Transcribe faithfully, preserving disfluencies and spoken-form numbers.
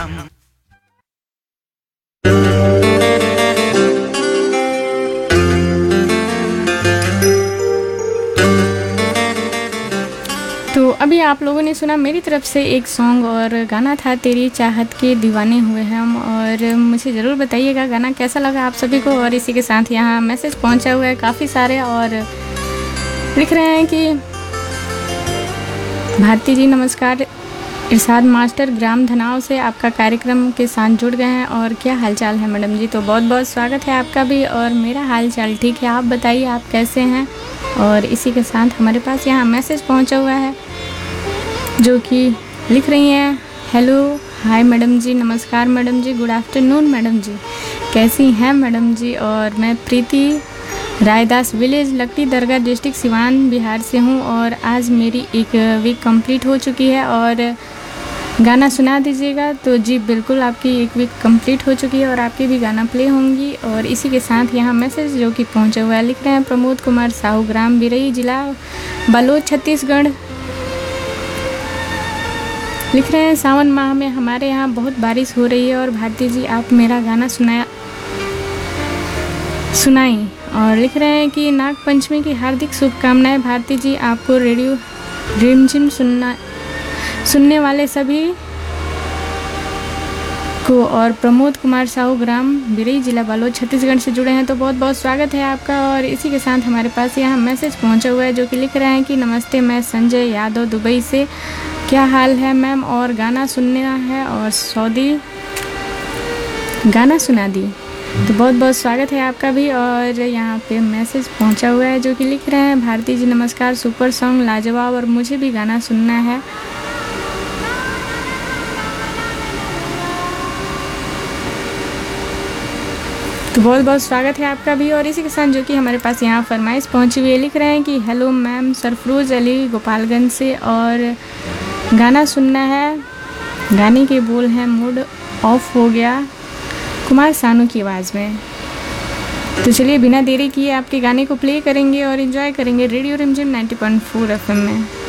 तो अभी आप लोगों ने सुना मेरी तरफ से एक सॉन्ग और गाना था तेरी चाहत के दीवाने हुए हम। और मुझे ज़रूर बताइएगा गाना कैसा लगा आप सभी को। और इसी के साथ यहाँ मैसेज पहुँचा हुआ है काफ़ी सारे और लिख रहे हैं कि भारती जी नमस्कार, इरशाद मास्टर ग्राम धनाव से आपका कार्यक्रम के साथ जुड़ गए हैं और क्या हालचाल है मैडम जी। तो बहुत बहुत स्वागत है आपका भी और मेरा हालचाल ठीक है। आप बताइए आप कैसे हैं। और इसी के साथ हमारे पास यहाँ मैसेज पहुँचा हुआ है जो कि लिख रही हैं, हेलो हाय मैडम जी, नमस्कार मैडम जी, गुड आफ्टरनून मैडम जी, कैसी हैं मैडम जी। और मैं प्रीति रायदास विलेज लक्टी दरगाह डिस्ट्रिक्ट सिवान बिहार से हूँ और आज मेरी एक वीक कंप्लीट हो चुकी है और गाना सुना दीजिएगा। तो जी बिल्कुल, आपकी एक वीक कंप्लीट हो चुकी है और आपकी भी गाना प्ले होंगी। और इसी के साथ यहाँ मैसेज जो कि पहुँचा हुआ है लिख रहे हैं, प्रमोद कुमार साहू ग्राम बिरई जिला बलोच छत्तीसगढ़ लिख रहे हैं, सावन माह में हमारे यहाँ बहुत बारिश हो रही है और भारती जी आप मेरा गाना सुनाया सुनाई। और लिख रहे हैं कि नाग पंचमी की हार्दिक शुभकामनाएं भारती जी, आपको रेडियो रिमझिम सुनना सुनने वाले सभी को। और प्रमोद कुमार साहू ग्राम बिरई जिला बालोद छत्तीसगढ़ से जुड़े हैं तो बहुत बहुत स्वागत है आपका। और इसी के साथ हमारे पास यहाँ मैसेज पहुँचा हुआ है जो कि लिख रहे हैं कि नमस्ते, मैं संजय यादव दुबई से, क्या हाल है मैम और गाना सुनना है और सऊदी गाना सुना दी। तो बहुत बहुत स्वागत है आपका भी। और यहाँ पे मैसेज पहुँचा हुआ है जो कि लिख रहे हैं, भारती जी नमस्कार, सुपर सॉन्ग लाजवाब और मुझे भी गाना सुनना है। तो बहुत बहुत स्वागत है आपका भी। और इसी के साथ जो कि हमारे पास यहाँ फरमाइश पहुँची हुई है लिख रहे हैं कि हेलो मैम, सरफरोज अली गोपालगंज से और गाना सुनना है, गाने के बोल हैं मूड ऑफ हो गया, कुमार सानू की आवाज़ में। तो चलिए बिना देरी किए आपके गाने को प्ले करेंगे और एंजॉय करेंगे रेडियो रिमझिम नाइंटी पॉइंट फोर एफएम में।